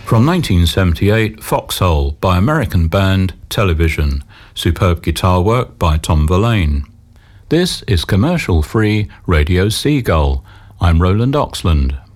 From 1978, Foxhole by American band Television. Superb guitar work by Tom Verlaine. This is commercial-free Radio Seagull. I'm Roland Oxland.